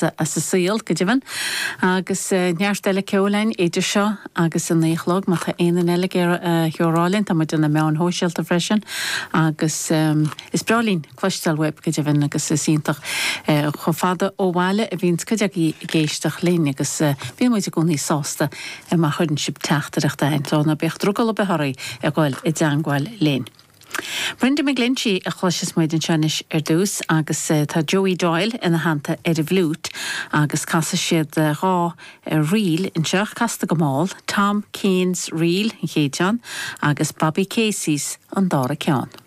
as sa síl go dtíhann agus nearstelle ceolain idir seo agus an néchlog má tá aon eile cheorálinn tá duna meán hóisialta freisin agus is brálín cloistal web go dtíhann agus síntaach cho fada óháile a bhín cuideag í géisteach léine agus bhí muid go ní sásta má chudann sib teachtarach dain rána becht drúgal a bethirí a gháil i deangáil léin. Brenda McGlinchey a chluisis muid an seanis dús agus tá Joey Doyle ina hananta a bhlút agus casa siad rá riil in seach casta go máil, Tom Keynes riil in chéiteán agus Bobby Casey's an dára ceán.